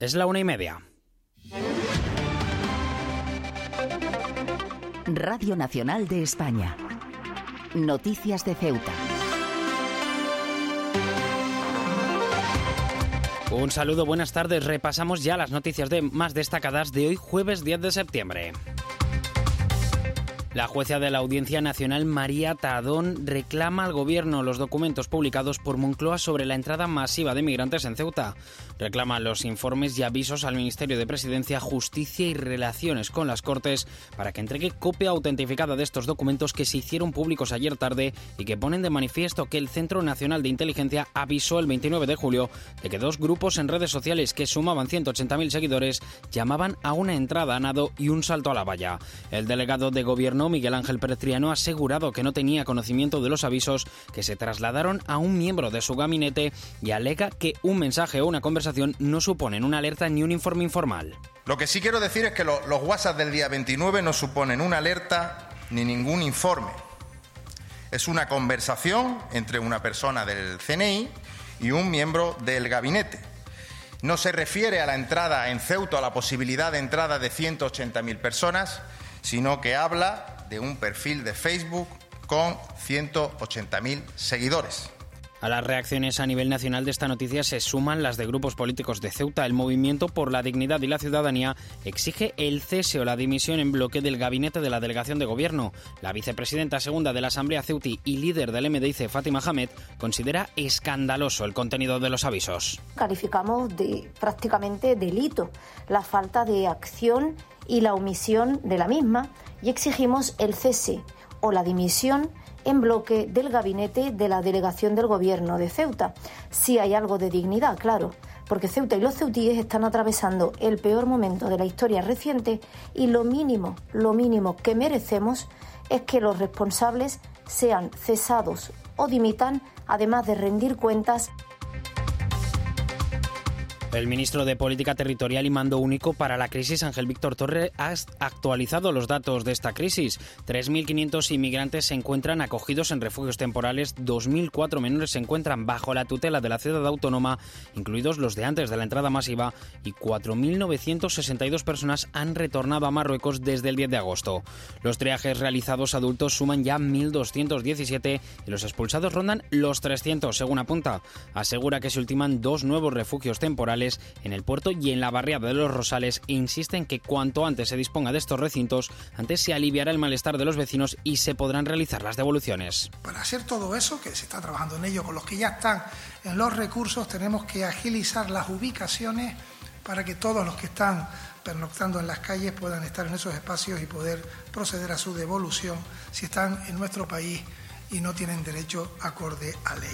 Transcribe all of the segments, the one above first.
Es la 1:30. Radio Nacional de España. Noticias de Ceuta. Un saludo, buenas tardes. Repasamos ya las noticias más destacadas de hoy, jueves 10 de septiembre. La jueza de la Audiencia Nacional, María Tadón, reclama al Gobierno los documentos publicados por Moncloa sobre la entrada masiva de migrantes en Ceuta. Reclama los informes y avisos al Ministerio de Presidencia, Justicia y Relaciones con las Cortes para que entregue copia autentificada de estos documentos que se hicieron públicos ayer tarde y que ponen de manifiesto que el Centro Nacional de Inteligencia avisó el 29 de julio de que dos grupos en redes sociales que sumaban 180.000 seguidores llamaban a una entrada a nado y un salto a la valla. El delegado de Gobierno, Miguel Ángel Pérez Triano, ha asegurado que no tenía conocimiento de los avisos, que se trasladaron a un miembro de su gabinete y alega que un mensaje o una conversación no suponen una alerta ni un informe informal. Lo que sí quiero decir es que los WhatsApp del día 29 no suponen una alerta ni ningún informe. Es una conversación entre una persona del CNI y un miembro del gabinete. No se refiere a la entrada en Ceuta, a la posibilidad de entrada de 180.000 personas, sino que habla de un perfil de Facebook con 180.000 seguidores. A las reacciones a nivel nacional de esta noticia se suman las de grupos políticos de Ceuta. El Movimiento por la Dignidad y la Ciudadanía exige el cese o la dimisión en bloque del gabinete de la delegación de gobierno. La vicepresidenta segunda de la Asamblea ceutí y líder del MDIC, Fátima Hamed, considera escandaloso el contenido de los avisos. Calificamos de prácticamente delito la falta de acción y la omisión de la misma y exigimos el cese o la dimisión en bloque del gabinete de la delegación del gobierno de Ceuta. Si hay algo de dignidad, claro, porque Ceuta y los ceutíes están atravesando el peor momento de la historia reciente y lo mínimo que merecemos es que los responsables sean cesados o dimitan, además de rendir cuentas. El ministro de Política Territorial y Mando Único para la crisis, Ángel Víctor Torre, ha actualizado los datos de esta crisis. 3.500 inmigrantes se encuentran acogidos en refugios temporales, 2.004 menores se encuentran bajo la tutela de la ciudad autónoma, incluidos los de antes de la entrada masiva, y 4.962 personas han retornado a Marruecos desde el 10 de agosto. Los triajes realizados adultos suman ya 1.217 y los expulsados rondan los 300, según apunta. Asegura que se ultiman 2 nuevos refugios temporales en el puerto y en la barriada de Los Rosales e insiste en que cuanto antes se disponga de estos recintos, antes se aliviará el malestar de los vecinos y se podrán realizar las devoluciones. Para hacer todo eso, que se está trabajando en ello con los que ya están en los recursos, tenemos que agilizar las ubicaciones para que todos los que están pernoctando en las calles puedan estar en esos espacios y poder proceder a su devolución si están en nuestro país y no tienen derecho acorde a ley.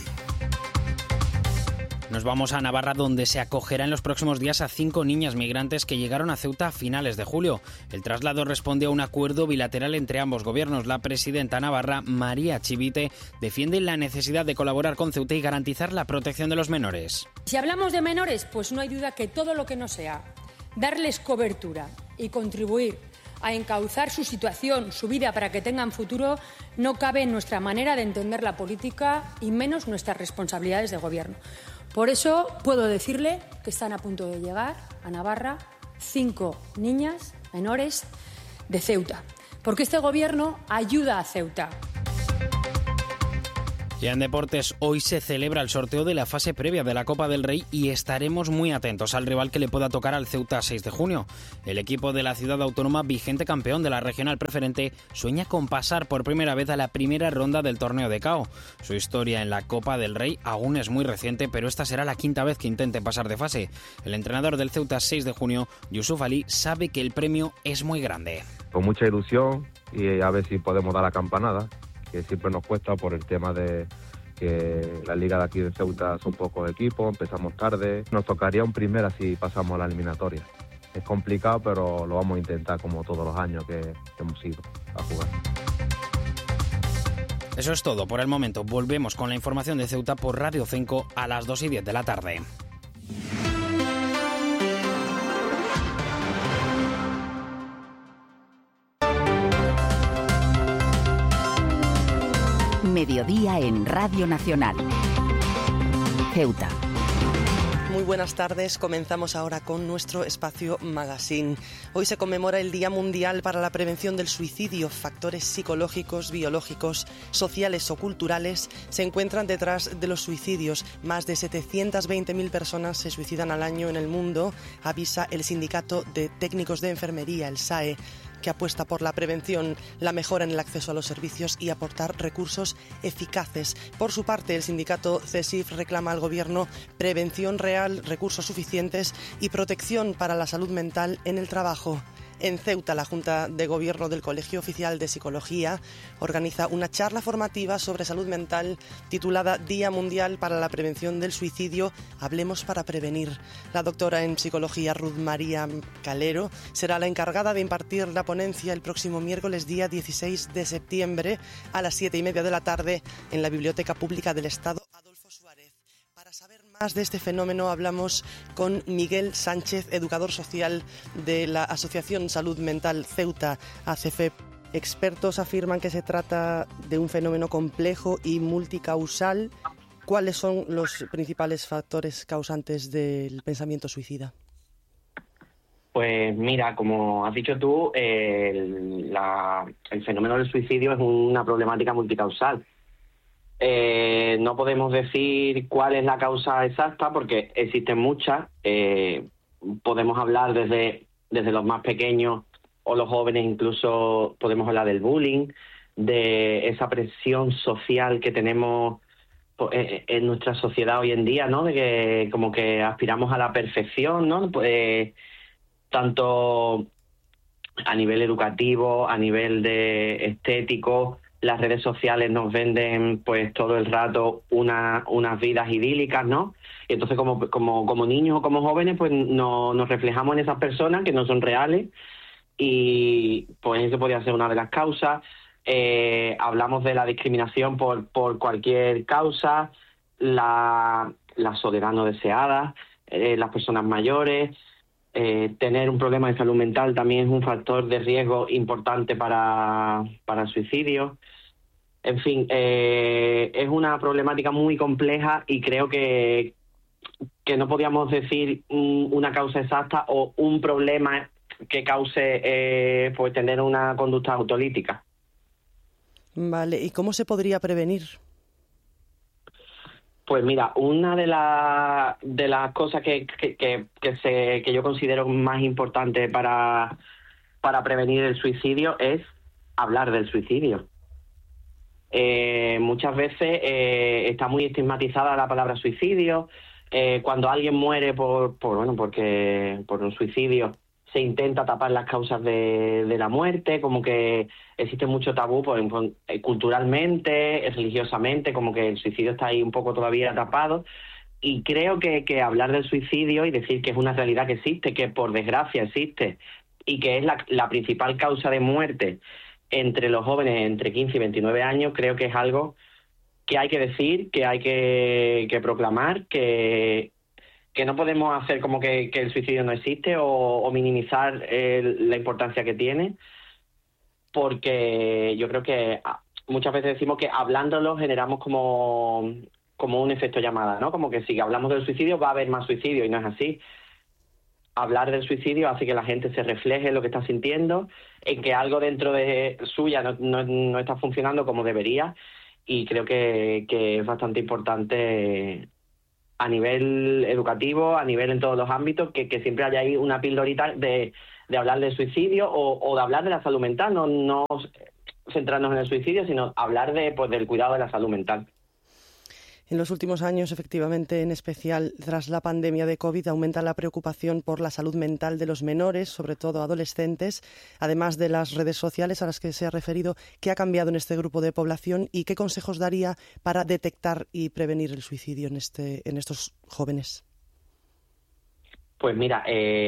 Nos vamos a Navarra, donde se acogerá en los próximos días a 5 niñas migrantes que llegaron a Ceuta a finales de julio. El traslado responde a un acuerdo bilateral entre ambos gobiernos. La presidenta navarra, María Chivite, defiende la necesidad de colaborar con Ceuta y garantizar la protección de los menores. Si hablamos de menores, pues no hay duda que todo lo que no sea darles cobertura y contribuir a encauzar su situación, su vida para que tengan futuro, no cabe en nuestra manera de entender la política y menos nuestras responsabilidades de gobierno. Por eso puedo decirle que están a punto de llegar a Navarra 5 niñas menores de Ceuta, porque este gobierno ayuda a Ceuta. Y en deportes, hoy se celebra el sorteo de la fase previa de la Copa del Rey y estaremos muy atentos al rival que le pueda tocar al Ceuta 6 de junio. El equipo de la ciudad autónoma, vigente campeón de la regional preferente, sueña con pasar por primera vez a la primera ronda del torneo de CAO. Su historia en la Copa del Rey aún es muy reciente, pero esta será la 5ª vez que intente pasar de fase. El entrenador del Ceuta 6 de junio, Yusuf Ali, sabe que el premio es muy grande. Con mucha ilusión y a ver si podemos dar la campanada, que siempre nos cuesta por el tema de que la liga de aquí de Ceuta son pocos equipos, empezamos tarde. Nos tocaría un primera si pasamos a la eliminatoria. Es complicado, pero lo vamos a intentar como todos los años que hemos ido a jugar. Eso es todo por el momento. Volvemos con la información de Ceuta por Radio 5 a las 2:10 de la tarde. Mediodía en Radio Nacional. Ceuta. Muy buenas tardes, comenzamos ahora con nuestro espacio Magazine. Hoy se conmemora el Día Mundial para la Prevención del Suicidio. Factores psicológicos, biológicos, sociales o culturales se encuentran detrás de los suicidios. Más de 720.000 personas se suicidan al año en el mundo, avisa el Sindicato de Técnicos de Enfermería, el SAE, que apuesta por la prevención, la mejora en el acceso a los servicios y aportar recursos eficaces. Por su parte, el sindicato CESIF reclama al Gobierno prevención real, recursos suficientes y protección para la salud mental en el trabajo. En Ceuta, la Junta de Gobierno del Colegio Oficial de Psicología organiza una charla formativa sobre salud mental titulada Día Mundial para la Prevención del Suicidio. Hablemos para prevenir. La doctora en Psicología Ruth María Calero será la encargada de impartir la ponencia el próximo miércoles día 16 de septiembre a las 7:30 de la tarde en la Biblioteca Pública del Estado Adolfo Suárez. Para saber más de este fenómeno hablamos con Miguel Sánchez, educador social de la Asociación Salud Mental Ceuta, ACFEP. Expertos afirman que se trata de un fenómeno complejo y multicausal. ¿Cuáles son los principales factores causantes del pensamiento suicida? Pues mira, como has dicho tú, el fenómeno del suicidio es una problemática multicausal. No podemos decir cuál es la causa exacta porque existen muchas. Podemos hablar desde los más pequeños o los jóvenes, incluso podemos hablar del bullying, de esa presión social que tenemos en nuestra sociedad hoy en día, ¿no? De que como que aspiramos a la perfección, ¿no? Pues, tanto a nivel educativo, a nivel de estético. Las redes sociales nos venden pues todo el rato unas vidas idílicas, ¿no? Y entonces como niños o como jóvenes pues nos reflejamos en esas personas que no son reales y pues eso podría ser una de las causas. Hablamos de la discriminación por cualquier causa, la soledad no deseada, las personas mayores. Tener un problema de salud mental también es un factor de riesgo importante para el suicidio. En fin, es una problemática muy compleja y creo que no podíamos decir una causa exacta o un problema que cause pues tener una conducta autolítica. Vale, ¿y cómo se podría prevenir? Pues mira, una de las cosas que yo considero más importante para prevenir el suicidio es hablar del suicidio. Muchas veces está muy estigmatizada la palabra suicidio. Cuando alguien muere por un suicidio, se intenta tapar las causas de la muerte, como que existe mucho tabú culturalmente, religiosamente, como que el suicidio está ahí un poco todavía tapado. Y creo que hablar del suicidio y decir que es una realidad que existe, que por desgracia existe, y que es la principal causa de muerte entre los jóvenes entre 15 y 29 años, creo que es algo que hay que decir, que hay que proclamar, que no podemos hacer como que el suicidio no existe o minimizar la importancia que tiene, porque yo creo que muchas veces decimos que hablándolo generamos como un efecto llamada, ¿no? Como que si hablamos del suicidio va a haber más suicidio, y no es así. Hablar del suicidio hace que la gente se refleje en lo que está sintiendo, en que algo dentro de suya no está funcionando como debería, y creo que es bastante importante a nivel educativo, a nivel en todos los ámbitos, que siempre haya ahí una pildorita de hablar del suicidio o de hablar de la salud mental, no centrarnos en el suicidio, sino hablar del cuidado de la salud mental. En los últimos años, efectivamente, en especial tras la pandemia de COVID, aumenta la preocupación por la salud mental de los menores, sobre todo adolescentes, además de las redes sociales a las que se ha referido. ¿Qué ha cambiado en este grupo de población y qué consejos daría para detectar y prevenir el suicidio en estos jóvenes? Pues mira,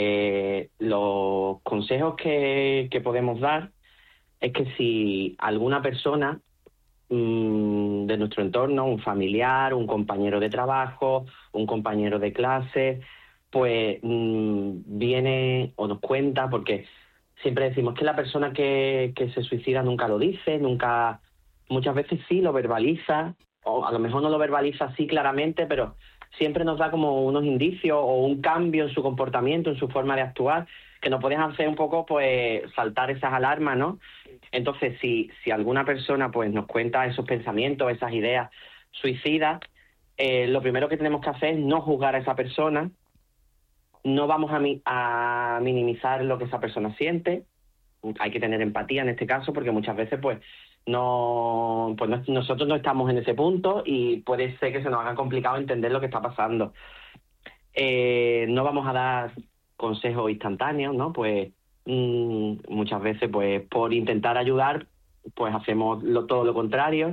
los consejos que podemos dar es que si alguna persona de nuestro entorno, un familiar, un compañero de trabajo, un compañero de clase, pues viene o nos cuenta, porque siempre decimos que la persona que se suicida nunca lo dice, muchas veces sí lo verbaliza, o a lo mejor no lo verbaliza así claramente, pero siempre nos da como unos indicios o un cambio en su comportamiento, en su forma de actuar, que nos pueden hacer un poco pues saltar esas alarmas, ¿no? Entonces, si alguna persona pues nos cuenta esos pensamientos, esas ideas suicidas, lo primero que tenemos que hacer es no juzgar a esa persona, no vamos a minimizar lo que esa persona siente. Hay que tener empatía en este caso, porque muchas veces nosotros no estamos en ese punto y puede ser que se nos haga complicado entender lo que está pasando. No vamos a dar consejos instantáneos, ¿no? Pues muchas veces pues por intentar ayudar pues hacemos todo lo contrario.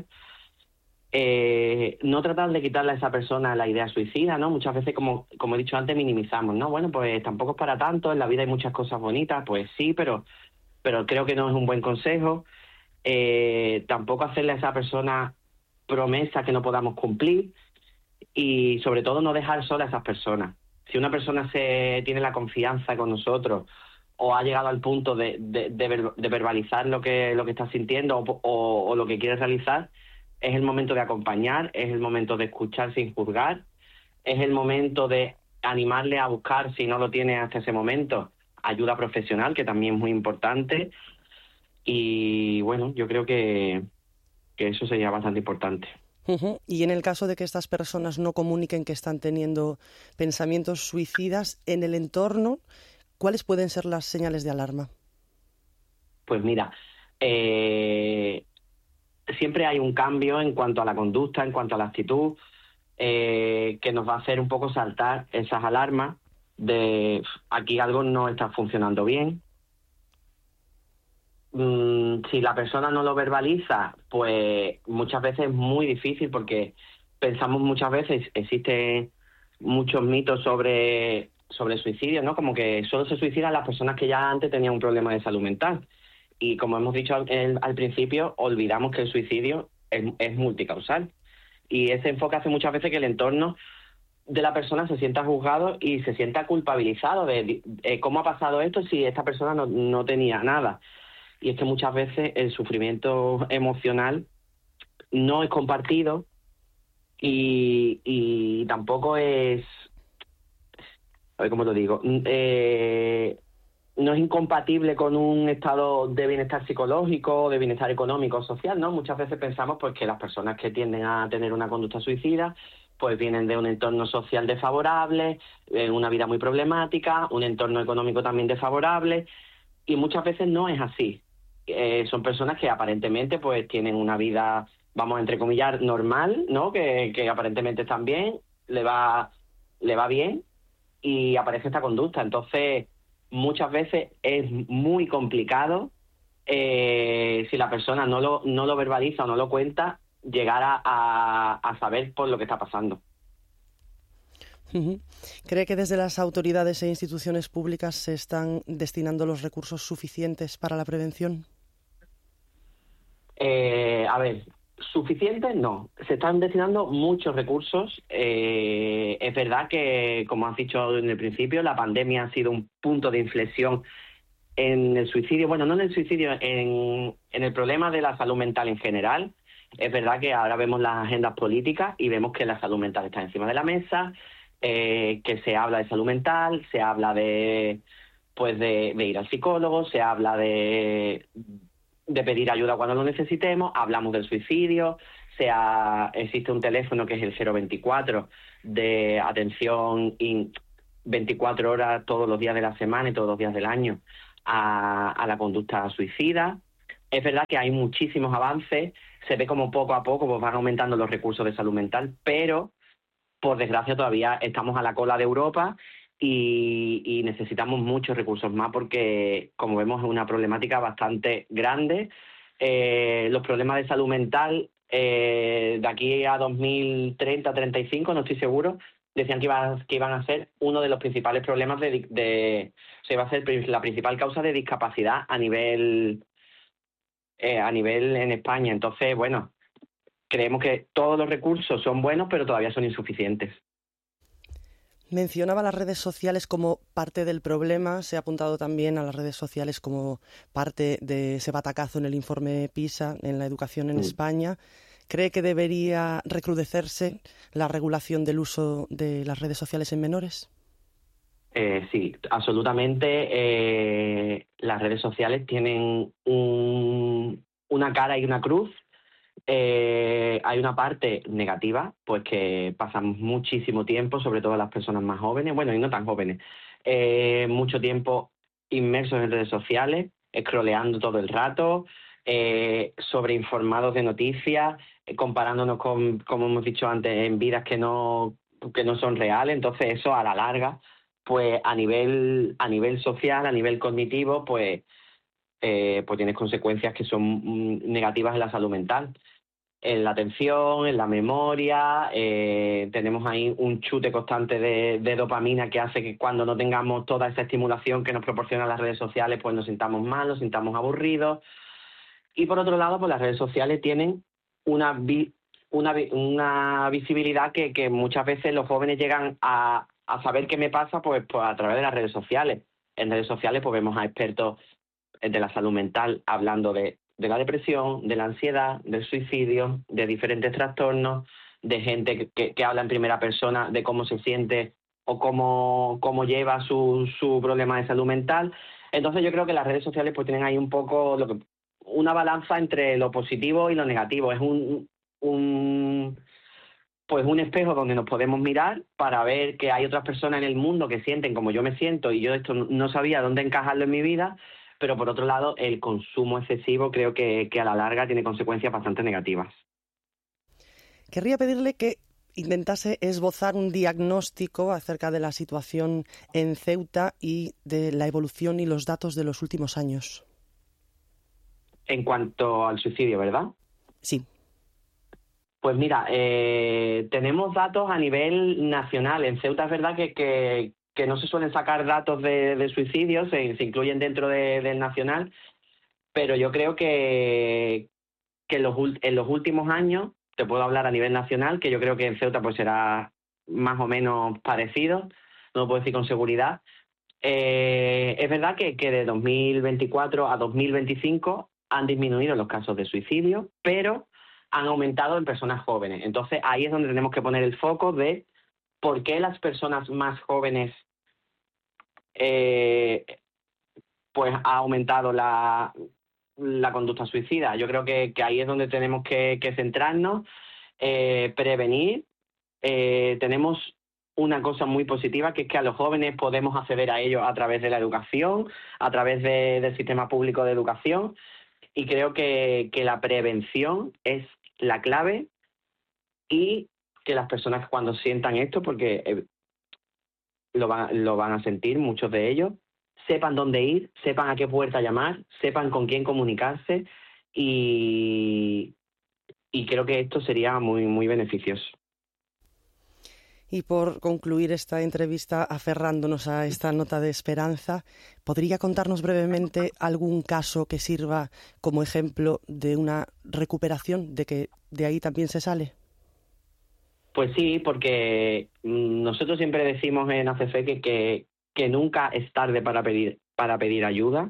No tratar de quitarle a esa persona la idea suicida, ¿no? Muchas veces, como he dicho antes, minimizamos, ¿no? Bueno, pues tampoco es para tanto, en la vida hay muchas cosas bonitas, pues sí, pero creo que no es un buen consejo. Tampoco hacerle a esa persona promesas que no podamos cumplir y sobre todo no dejar sola a esas personas. Si una persona tiene la confianza con nosotros o ha llegado al punto de verbalizar lo que está sintiendo o lo que quiere realizar, es el momento de acompañar, es el momento de escuchar sin juzgar, es el momento de animarle a buscar, si no lo tiene hasta ese momento, ayuda profesional, que también es muy importante. Y bueno, yo creo que eso sería bastante importante. Uh-huh. Y en el caso de que estas personas no comuniquen que están teniendo pensamientos suicidas en el entorno, ¿cuáles pueden ser las señales de alarma? Pues mira, siempre hay un cambio en cuanto a la conducta, en cuanto a la actitud, que nos va a hacer un poco saltar esas alarmas de aquí algo no está funcionando bien. Si la persona no lo verbaliza, pues muchas veces es muy difícil, porque pensamos muchas veces, existen muchos mitos sobre el suicidio, ¿no? Como que solo se suicidan las personas que ya antes tenían un problema de salud mental. Y como hemos dicho al principio, olvidamos que el suicidio es multicausal. Y ese enfoque hace muchas veces que el entorno de la persona se sienta juzgado y se sienta culpabilizado de cómo ha pasado esto si esta persona no tenía nada. Y es que muchas veces el sufrimiento emocional no es compartido y tampoco es, a ver cómo lo digo, no es incompatible con un estado de bienestar psicológico, de bienestar económico o social, ¿no? Muchas veces pensamos pues que las personas que tienden a tener una conducta suicida pues vienen de un entorno social desfavorable, una vida muy problemática, un entorno económico también desfavorable, y muchas veces no es así. Son personas que aparentemente pues tienen una vida, vamos a entrecomillar, normal, ¿no? Que aparentemente están bien, le va bien y aparece esta conducta. Entonces, muchas veces es muy complicado, si la persona no lo verbaliza o no lo cuenta, llegar a saber por lo que está pasando. ¿Cree que desde las autoridades e instituciones públicas se están destinando los recursos suficientes para la prevención? A ver, suficientes no. Se están destinando muchos recursos. Es verdad que, como has dicho en el principio, la pandemia ha sido un punto de inflexión en el suicidio. Bueno, no en el suicidio, en el problema de la salud mental en general. Es verdad que ahora vemos las agendas políticas y vemos que la salud mental está encima de la mesa, que se habla de salud mental, se habla de ir al psicólogo, se habla de pedir ayuda cuando lo necesitemos, hablamos del suicidio, existe un teléfono que es el 024 de atención 24 horas todos los días de la semana y todos los días del año a la conducta suicida. Es verdad que hay muchísimos avances, se ve como poco a poco pues van aumentando los recursos de salud mental, pero por desgracia todavía estamos a la cola de Europa y necesitamos muchos recursos más porque, como vemos, es una problemática bastante grande. Los problemas de salud mental de aquí a 2030-35, no estoy seguro, decían que iban a ser uno de los principales problemas iba a ser la principal causa de discapacidad a nivel en España. Entonces, bueno, creemos que todos los recursos son buenos, pero todavía son insuficientes. Mencionaba las redes sociales como parte del problema, se ha apuntado también a las redes sociales como parte de ese batacazo en el informe PISA en la educación en España. ¿Cree que debería recrudecerse la regulación del uso de las redes sociales en menores? Sí, absolutamente. Las redes sociales tienen una cara y una cruz. Hay una parte negativa, pues que pasamos muchísimo tiempo, sobre todo las personas más jóvenes, bueno, y no tan jóvenes, mucho tiempo inmersos en redes sociales, scrolleando todo el rato, sobreinformados de noticias, comparándonos con, como hemos dicho antes, en vidas que no son reales. Entonces eso a la larga, pues a nivel social, a nivel cognitivo, pues tienes consecuencias que son negativas en la salud mental, en la atención, en la memoria. Tenemos ahí un chute constante de dopamina que hace que cuando no tengamos toda esa estimulación que nos proporcionan las redes sociales, pues nos sintamos mal, nos sintamos aburridos. Y por otro lado, pues las redes sociales tienen una visibilidad que muchas veces los jóvenes llegan a saber qué me pasa pues a través de las redes sociales. En redes sociales pues vemos a expertos de la salud mental hablando de la depresión, de la ansiedad, del suicidio, de diferentes trastornos, de gente que habla en primera persona de cómo se siente o cómo lleva su problema de salud mental. Entonces yo creo que las redes sociales pues tienen ahí un poco una balanza entre lo positivo y lo negativo. Es un espejo donde nos podemos mirar para ver que hay otras personas en el mundo que sienten como yo me siento, y yo esto no sabía dónde encajarlo en mi vida. Pero por otro lado, el consumo excesivo creo que a la larga tiene consecuencias bastante negativas. Querría pedirle que intentase esbozar un diagnóstico acerca de la situación en Ceuta y de la evolución y los datos de los últimos años. En cuanto al suicidio, ¿verdad? Sí. Pues mira, tenemos datos a nivel nacional. En Ceuta es verdad que no se suelen sacar datos de suicidios, se incluyen dentro del nacional, pero yo creo que en los últimos años, te puedo hablar a nivel nacional, que yo creo que en Ceuta pues será más o menos parecido, no lo puedo decir con seguridad. Es verdad que de 2024 a 2025 han disminuido los casos de suicidio, pero han aumentado en personas jóvenes. Entonces ahí es donde tenemos que poner el foco de por qué las personas más jóvenes pues ha aumentado la conducta suicida. Yo creo que ahí es donde tenemos que centrarnos, prevenir. Tenemos una cosa muy positiva, que es que a los jóvenes podemos acceder a ellos a través de la educación, a través del sistema público de educación, y creo que la prevención es la clave, y que las personas cuando sientan esto, porque lo van a sentir muchos de ellos, sepan dónde ir, sepan a qué puerta llamar, sepan con quién comunicarse, y creo que esto sería muy, muy beneficioso. Y por concluir esta entrevista, aferrándonos a esta nota de esperanza, ¿podría contarnos brevemente algún caso que sirva como ejemplo de una recuperación, de que de ahí también se sale? Pues sí, porque nosotros siempre decimos en ACF que nunca es tarde para pedir ayuda.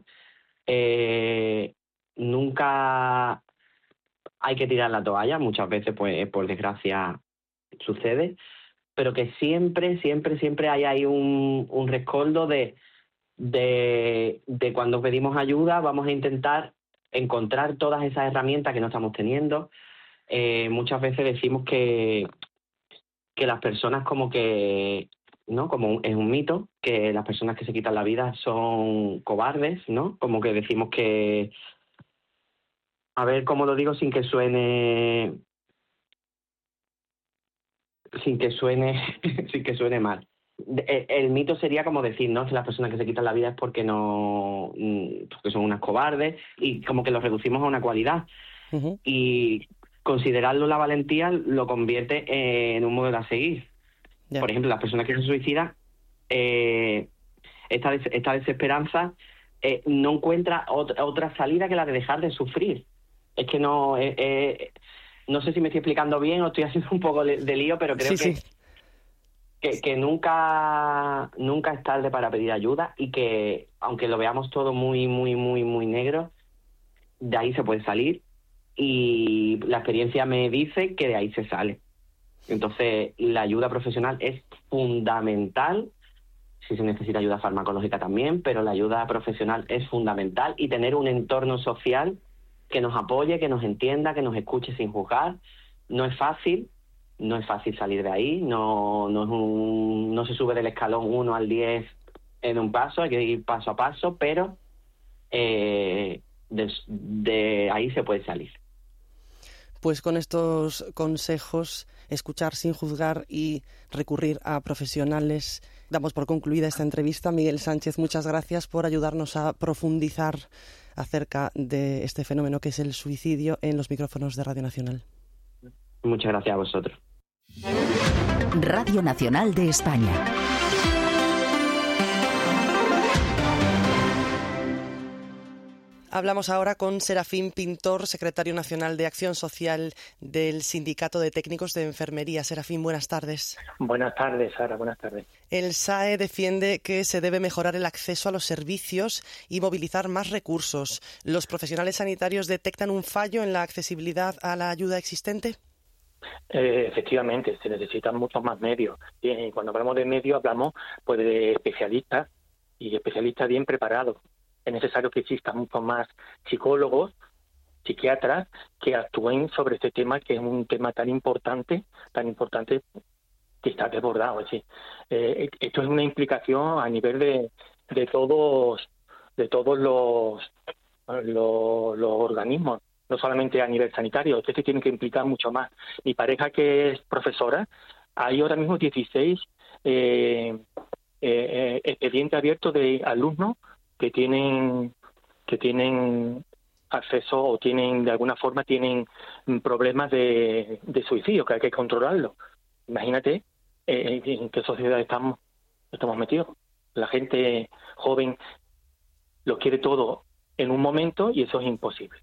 Nunca hay que tirar la toalla, muchas veces pues por desgracia sucede, pero que siempre hay ahí un rescoldo de cuando pedimos ayuda. Vamos a intentar encontrar todas esas herramientas que no estamos teniendo. Muchas veces decimos que las personas como que, ¿no? Como es un mito, que las personas que se quitan la vida son cobardes, ¿no? Como que decimos que, a ver cómo lo digo sin que suene mal. El mito sería como decir, ¿no?, que las personas que se quitan la vida es porque son unas cobardes, y como que lo reducimos a una cualidad. Uh-huh. Y considerarlo la valentía lo convierte en un modelo a seguir. Yeah. Por ejemplo, las personas que se suicidan, esta desesperanza no encuentra otra salida que la de dejar de sufrir. Es que no sé si me estoy explicando bien o estoy haciendo un poco de lío, pero creo que nunca es tarde para pedir ayuda, y que aunque lo veamos todo muy, muy, muy, muy negro, de ahí se puede salir. y la experiencia me dice que de ahí se sale. Entonces, la ayuda profesional es fundamental. Si se necesita ayuda farmacológica también, pero la ayuda profesional es fundamental, y tener un entorno social que nos apoye, que nos entienda, que nos escuche sin juzgar. No es fácil salir de ahí, no se sube del escalón 1 al 10 en un paso, hay que ir paso a paso, pero de ahí se puede salir. Pues con estos consejos, escuchar sin juzgar y recurrir a profesionales, damos por concluida esta entrevista. Miguel Sánchez, muchas gracias por ayudarnos a profundizar acerca de este fenómeno que es el suicidio en los micrófonos de Radio Nacional. Muchas gracias a vosotros. Radio Nacional de España. Hablamos ahora con Serafín Pintor, secretario nacional de Acción Social del Sindicato de Técnicos de Enfermería. Serafín, buenas tardes. Buenas tardes, Sara, buenas tardes. El SAE defiende que se debe mejorar el acceso a los servicios y movilizar más recursos. ¿Los profesionales sanitarios detectan un fallo en la accesibilidad a la ayuda existente? Efectivamente, se necesitan muchos más medios. Y cuando hablamos de medios hablamos pues de especialistas, y especialistas bien preparados. Es necesario que existan muchos más psicólogos, psiquiatras, que actúen sobre este tema, que es un tema tan importante que está desbordado. Es decir, esto es una implicación a nivel de todos los organismos, no solamente a nivel sanitario. Esto se tiene que implicar mucho más. Mi pareja, que es profesora, hay ahora mismo 16 expedientes abiertos de alumnos que tienen acceso o tienen, de alguna forma, tienen problemas de suicidio, que hay que controlarlo. Imagínate en qué sociedad estamos metidos. La gente joven lo quiere todo en un momento y eso es imposible.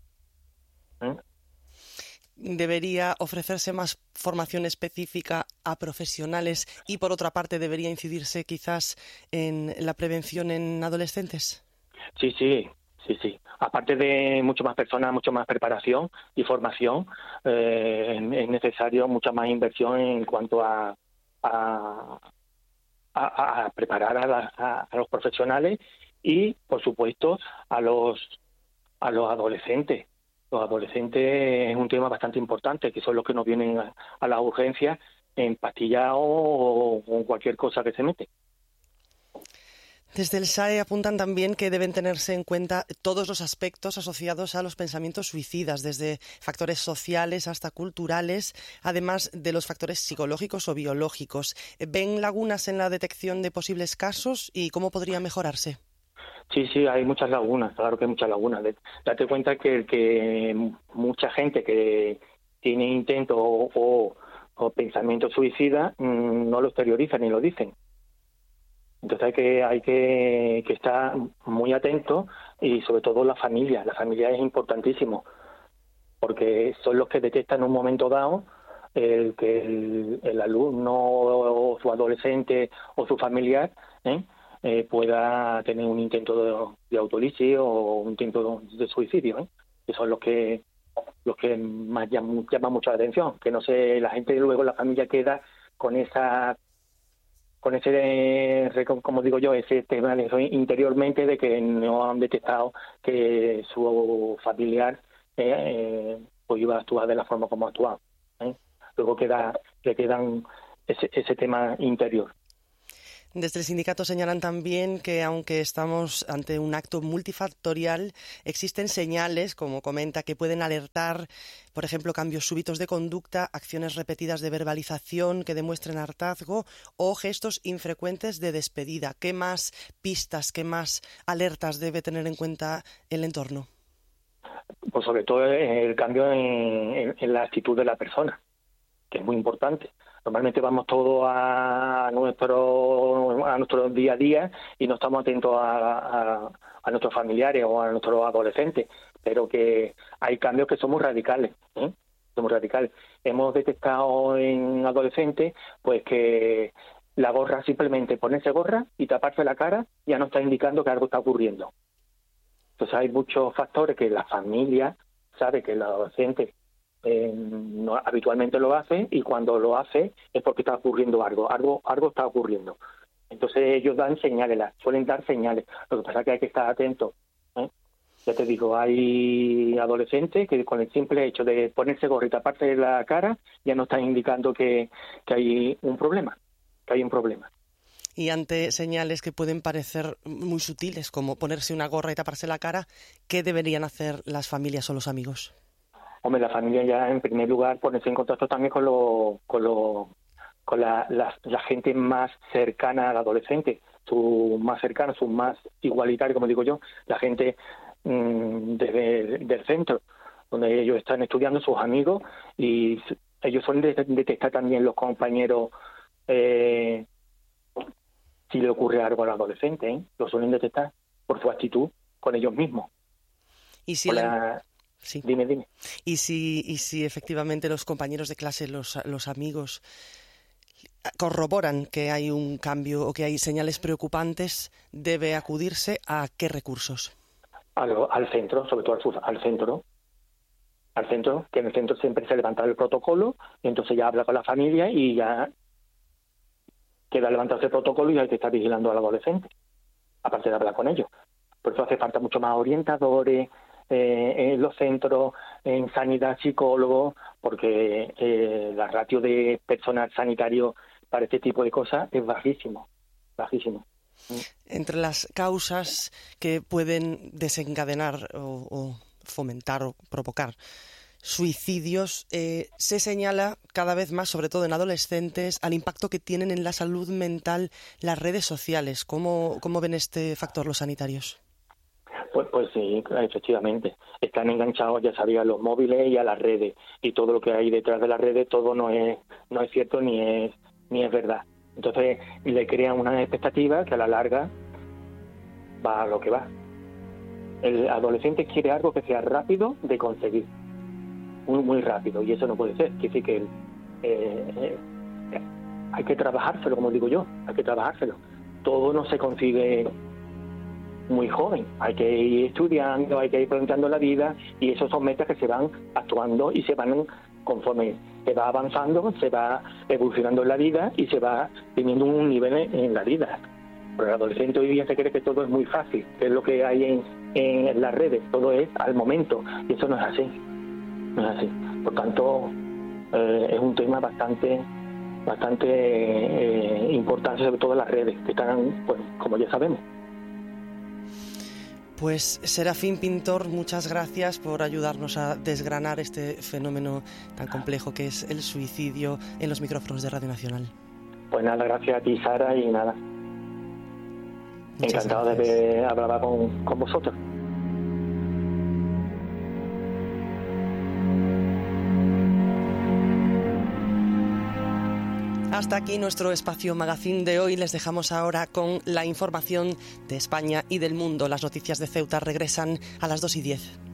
¿Debería ofrecerse más formación específica a profesionales y, por otra parte, debería incidirse quizás en la prevención en adolescentes? Sí. Aparte de mucho más personas, mucho más preparación y formación, es necesario mucha más inversión en cuanto a preparar a los profesionales y, por supuesto, a los adolescentes. Los adolescentes es un tema bastante importante, que son los que nos vienen a las urgencias empastillados o con cualquier cosa que se mete. Desde el SAE apuntan también que deben tenerse en cuenta todos los aspectos asociados a los pensamientos suicidas, desde factores sociales hasta culturales, además de los factores psicológicos o biológicos. ¿Ven lagunas en la detección de posibles casos y cómo podría mejorarse? Sí, hay muchas lagunas, claro que hay muchas lagunas. Date cuenta que mucha gente que tiene intento o pensamiento suicida no lo exteriorizan ni lo dicen. Entonces hay que estar muy atento, y sobre todo la familia es importantísimo, porque son los que detectan en un momento dado que el alumno o su adolescente o su familiar pueda tener un intento de autolipsis o un intento de suicidio, que son los que más llaman mucho la atención, que no sé, la gente luego, la familia queda con ese, como digo yo, ese tema interiormente de que no han detectado que su familiar pues iba a actuar de la forma como ha actuado. Luego le quedan ese tema interior. Desde el sindicato señalan también que, aunque estamos ante un acto multifactorial, existen señales, como comenta, que pueden alertar, por ejemplo, cambios súbitos de conducta, acciones repetidas de verbalización que demuestren hartazgo o gestos infrecuentes de despedida. ¿Qué más pistas, qué más alertas debe tener en cuenta el entorno? Pues sobre todo el cambio en la actitud de la persona, que es muy importante. Normalmente vamos todos a nuestro día a día y no estamos atentos a nuestros familiares o a nuestros adolescentes, pero que hay cambios que son muy radicales. Son muy radicales. Hemos detectado en adolescentes pues que la gorra, simplemente ponerse gorra y taparse la cara, ya nos está indicando que algo está ocurriendo. Entonces hay muchos factores que la familia sabe que el adolescente no, habitualmente lo hace, y cuando lo hace es porque está ocurriendo algo está ocurriendo. Entonces ellos dan señales, suelen dar señales. Lo que pasa es que hay que estar atentos. Ya te digo, hay adolescentes que con el simple hecho de ponerse gorro y taparse la cara ya nos están indicando que hay un problema, Y ante señales que pueden parecer muy sutiles, como ponerse una gorra y taparse la cara, ¿qué deberían hacer las familias o los amigos? Hombre, la familia ya, en primer lugar, ponerse en contacto también con la gente más cercana al adolescente, su más cercana, su más igualitario, como digo yo, la gente del centro, donde ellos están estudiando, sus amigos, y ellos suelen detectar también los compañeros si le ocurre algo al adolescente, lo suelen detectar por su actitud con ellos mismos. Y si sí. Dime. Y si efectivamente los compañeros de clase, los amigos, corroboran que hay un cambio o que hay señales preocupantes, ¿debe acudirse a qué recursos? Al centro, sobre todo al centro, que en el centro siempre se levanta el protocolo, y entonces ya habla con la familia y ya queda levantarse el protocolo y hay que estar vigilando al adolescente, aparte de hablar con ellos. Por eso hace falta mucho más orientadores en los centros, en sanidad, psicólogos, porque la ratio de personal sanitario para este tipo de cosas es bajísimo. Entre las causas que pueden desencadenar o fomentar o provocar suicidios, se señala cada vez más, sobre todo en adolescentes, al impacto que tienen en la salud mental las redes sociales. ¿Cómo ven este factor los sanitarios? Pues sí, efectivamente. Están enganchados, ya sabía, a los móviles y a las redes. Y todo lo que hay detrás de las redes, todo no es cierto ni es verdad. Entonces le crean una expectativa que a la larga va a lo que va. El adolescente quiere algo que sea rápido de conseguir, muy rápido, y eso no puede ser. Quiere decir que hay que trabajárselo, como digo yo, hay que trabajárselo. Todo no se consigue muy joven, hay que ir estudiando, hay que ir planteando la vida, y esos son metas que se van actuando y se van conforme se va avanzando, se va evolucionando en la vida y se va teniendo un nivel en la vida. Pero el adolescente hoy día se cree que todo es muy fácil, que es lo que hay en las redes, todo es al momento, y eso no es así. Por tanto, es un tema bastante importante, sobre todo en las redes, que están, pues, como ya sabemos. Pues Serafín Pintor, muchas gracias por ayudarnos a desgranar este fenómeno tan complejo que es el suicidio en los micrófonos de Radio Nacional. Pues nada, gracias a ti, Sara, y nada. Muchas encantado gracias. de hablar con vosotros. Hasta aquí nuestro espacio magazín de hoy. Les dejamos ahora con la información de España y del mundo. Las noticias de Ceuta regresan a las 2:10.